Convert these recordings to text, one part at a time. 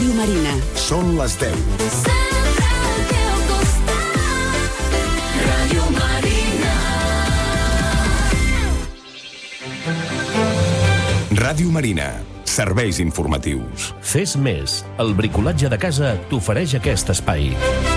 Ràdio Marina. Són les 10. Ràdio Marina. Ràdio Marina. Serveis informatius. Fes més. El bricolatge de casa t'ofereix aquest espai.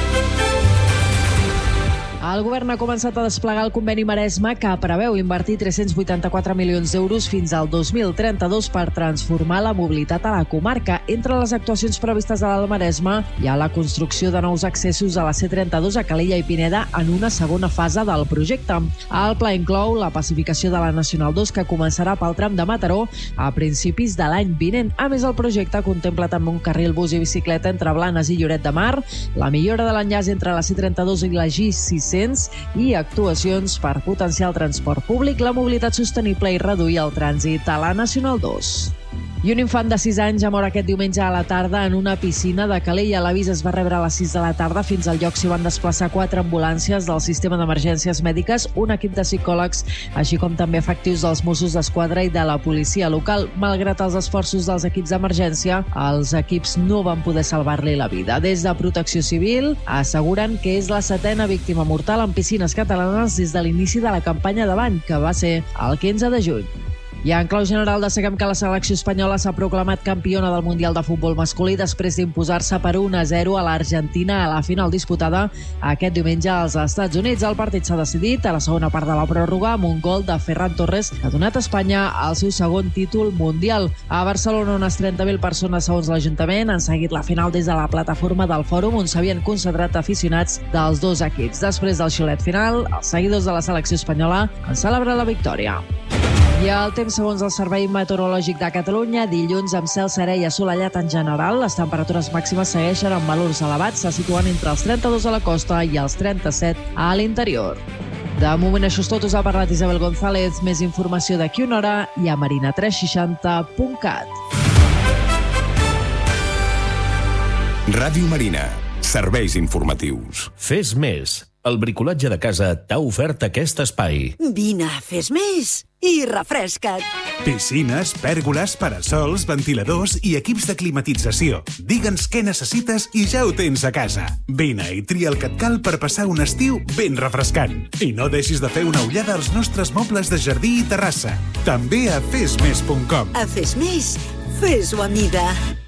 El govern ha començat a desplegar el conveni Maresme que preveu invertir 384 milions d'euros fins al 2032 per transformar la mobilitat a la comarca. Entre les actuacions previstes a l'Alt Maresme hi ha la construcció de nous accessos a la C32 a Calella i Pineda en una segona fase del projecte. El pla inclou la pacificació de la Nacional 2 que començarà pel tram de Mataró a principis de l'any vinent. A més, el projecte contempla també un carril bus i bicicleta entre Blanes i Lloret de Mar, la millora de l'enllaç entre la C32 i la G600 i actuacions per potenciar el transport públic, la mobilitat sostenible i reduir el trànsit a la Nacional 2. I un infant de 6 anys ha mort aquest diumenge a la tarda en una piscina de Calella. L'avís es va rebre a les 6 de la tarda. Fins al lloc s'hi van desplaçar 4 ambulàncies del sistema d'emergències mèdiques, un equip de psicòlegs, així com també efectius dels Mossos d'Esquadra i de la policia local. Malgrat els esforços dels equips d'emergència, els equips no van poder salvar-li la vida. Des de Protecció Civil asseguren que és la 7a víctima mortal en piscines catalanes des de l'inici de la campanya de l'any, que va ser el 15 de juny. I en clau general destaquem que la selecció espanyola s'ha proclamat campiona del Mundial de Futbol masculí després d'imposar-se per 1-0 a l'Argentina a la final disputada aquest diumenge als Estats Units. El partit s'ha decidit a la segona part de la pròrroga amb un gol de Ferran Torres que ha donat a Espanya el seu segon títol mundial. A Barcelona, unes 30.000 persones, segons l'Ajuntament, han seguit la final des de la plataforma del Fòrum, on s'havien concentrat aficionats dels dos equips. Després del xiulet final, els seguidors de la selecció espanyola han celebrat la victòria. I el temps, segons el Servei Meteorològic de Catalunya, dilluns amb cel serè i assolellat en general. Les temperatures màximes segueixen amb valors elevats, se situen entre els 32 a la costa i els 37 a l'interior. De moment això és tot, us ha parlat Isabel González. Més informació d'aquí una hora i a marina360.cat. Ràdio Marina. Serveis informatius. Fes més. El bricolatge de casa t'ha ofert aquest espai. Vine, fes més i refresca't. Piscines, pèrgoles, parasols, ventiladors i equips de climatització. Digue'ns què necessites i ja ho tens a casa. Vine i tria el que et cal per passar un estiu ben refrescant. I no deixis de fer una ullada als nostres mobles de jardí i terrassa. També a fesmes.com. A Fes Més, fes-ho a mida.